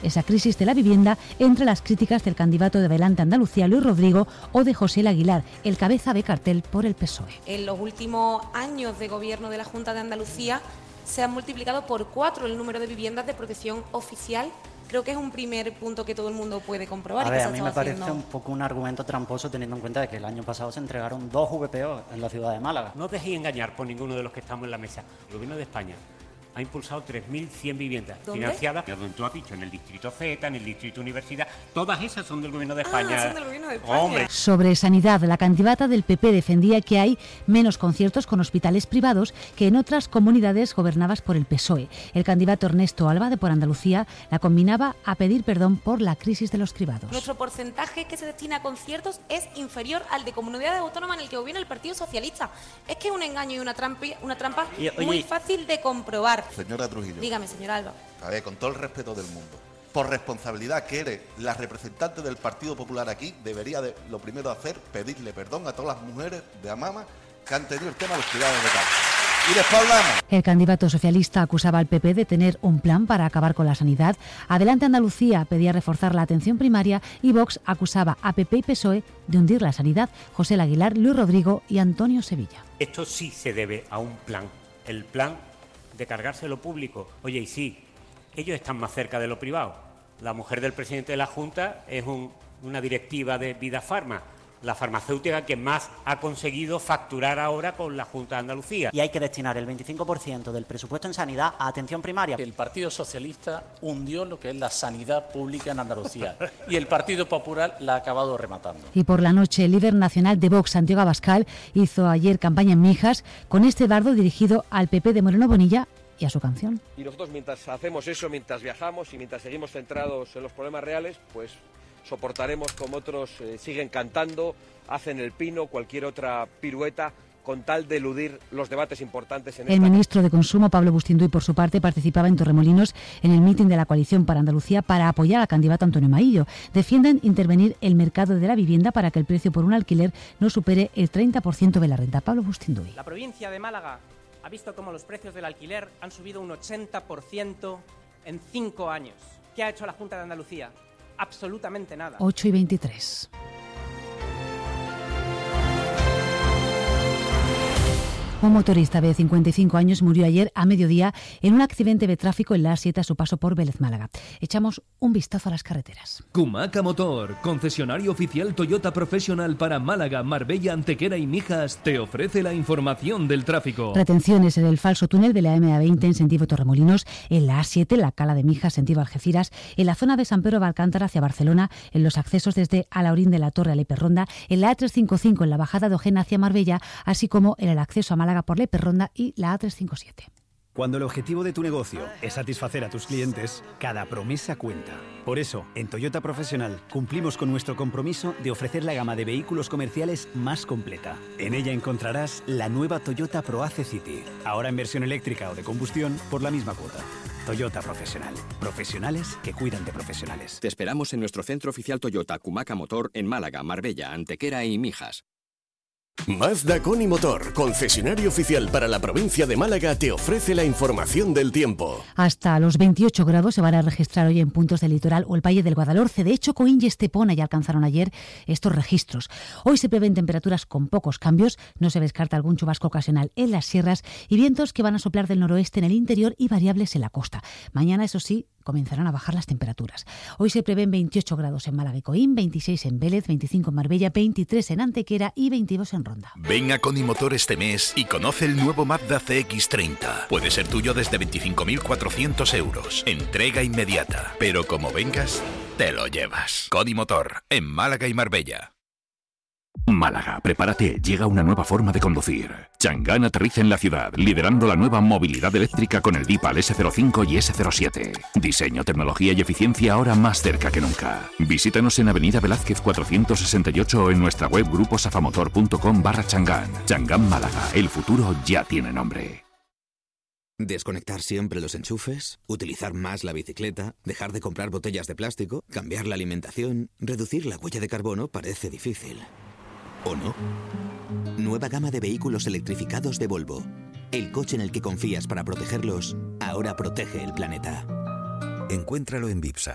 esa crisis de la vivienda entre las críticas del candidato de Adelante Andalucía, Luis Rodrigo, o de José Aguilar, el cabeza de cartel por el PSOE. En los últimos años de gobierno de la Junta de Andalucía se han multiplicado por 4 el número de viviendas de protección oficial. Creo que es un primer punto que todo el mundo puede comprobar. A mí me parece un poco un argumento tramposo, teniendo en cuenta de que el año pasado se entregaron 2 VPO en la ciudad de Málaga. No os dejéis engañar por ninguno de los que estamos en la mesa. El Gobierno de España ha impulsado 3.100 viviendas financiadas. Donde tú has dicho, en el Distrito Z, en el Distrito Universidad, todas esas son del Gobierno de España. Son del Gobierno de España. ¡Hombre! Sobre sanidad, la candidata del PP defendía que hay menos conciertos con hospitales privados que en otras comunidades gobernadas por el PSOE. El candidato Ernesto Alba, de Por Andalucía, la combinaba a pedir perdón por la crisis de los cribados. Nuestro porcentaje que se destina a conciertos es inferior al de comunidades autónomas en el que gobierna el Partido Socialista. Es que es un engaño y una trampa muy fácil de comprobar. Señora Trujillo. Dígame, señora Alba. A ver, con todo el respeto del mundo, por responsabilidad que eres la representante del Partido Popular aquí, debería de lo primero hacer, pedirle perdón a todas las mujeres de Amama que han tenido el tema de los cuidados de casa. Y después hablamos. El candidato socialista acusaba al PP de tener un plan para acabar con la sanidad. Adelante Andalucía pedía reforzar la atención primaria y Vox acusaba a PP y PSOE de hundir la sanidad. José Aguilar, Luis Rodrigo y Antonio Sevilla. Esto sí se debe a un plan. El plan de cargarse lo público. Oye, y sí, ellos están más cerca de lo privado. La mujer del presidente de la Junta es una directiva de Vida Farma, la farmacéutica que más ha conseguido facturar ahora con la Junta de Andalucía. Y hay que destinar el 25% del presupuesto en sanidad a atención primaria. El Partido Socialista hundió lo que es la sanidad pública en Andalucía y el Partido Popular la ha acabado rematando. Y por la noche, el líder nacional de Vox, Santiago Abascal, hizo ayer campaña en Mijas con este dardo dirigido al PP de Moreno Bonilla y a su canción. Y nosotros, mientras hacemos eso, mientras viajamos y mientras seguimos centrados en los problemas reales, pues soportaremos como otros siguen cantando, hacen el pino, cualquier otra pirueta, con tal de eludir los debates importantes en El ministro de Consumo, Pablo Bustinduy, por su parte, participaba en Torremolinos en el mitin de la Coalición para Andalucía para apoyar al candidato Antonio Maillo. Defienden intervenir el mercado de la vivienda para que el precio por un alquiler no supere el 30% de la renta. Pablo Bustinduy. La provincia de Málaga ha visto cómo los precios del alquiler han subido un 80% en 5 años. ¿Qué ha hecho la Junta de Andalucía? Absolutamente nada. 8:23. Un motorista de 55 años murió ayer a mediodía en un accidente de tráfico en la A7 a su paso por Vélez Málaga. Echamos un vistazo a las carreteras. Kumaca Motor, concesionario oficial Toyota Professional para Málaga, Marbella, Antequera y Mijas, te ofrece la información del tráfico. Retenciones en el falso túnel de la MA20 en sentido Torremolinos, en la A7, la Cala de Mijas, sentido Algeciras, en la zona de San Pedro de Alcántara hacia Barcelona, en los accesos desde Alhaurín de la Torre a Leperronda, en la A355 en la bajada de Ojena hacia Marbella, así como en el acceso a Málaga por Leperronda y la A357. Cuando el objetivo de tu negocio es satisfacer a tus clientes, cada promesa cuenta. Por eso, en Toyota Professional cumplimos con nuestro compromiso de ofrecer la gama de vehículos comerciales más completa. En ella encontrarás la nueva Toyota ProAce City, ahora en versión eléctrica o de combustión por la misma cuota. Toyota Professional. Profesionales que cuidan de profesionales. Te esperamos en nuestro centro oficial Toyota Kumaca Motor en Málaga, Marbella, Antequera y Mijas. Mazda Coni Motor, concesionario oficial para la provincia de Málaga, te ofrece la información del tiempo. Hasta los 28 grados se van a registrar hoy en puntos del litoral o el Valle del Guadalhorce. De hecho, Coín y Estepona ya alcanzaron ayer estos registros. Hoy se prevén temperaturas con pocos cambios, no se descarta algún chubasco ocasional en las sierras y vientos que van a soplar del noroeste en el interior y variables en la costa. Mañana, eso sí, comenzarán a bajar las temperaturas. Hoy se prevén 28 grados en Málaga y Coín, 26 en Vélez, 25 en Marbella, 23 en Antequera y 22 en Ronda. Ven a Coni Motor este mes y conoce el nuevo Mazda CX-30. Puede ser tuyo desde 25.400 euros. Entrega inmediata. Pero como vengas, te lo llevas. Coni Motor, en Málaga y Marbella. Málaga, prepárate, llega una nueva forma de conducir. Changán aterriza en la ciudad, liderando la nueva movilidad eléctrica con el Deepal S05 y S07. Diseño, tecnología y eficiencia ahora más cerca que nunca. Visítanos en Avenida Velázquez 468 o en nuestra web gruposafamotor.com/Changán. Changán Málaga, el futuro ya tiene nombre. Desconectar siempre los enchufes, utilizar más la bicicleta, dejar de comprar botellas de plástico, cambiar la alimentación, reducir la huella de carbono parece difícil. ¿O no? Nueva gama de vehículos electrificados de Volvo. El coche en el que confías para protegerlos, ahora protege el planeta. Encuéntralo en Vipsa.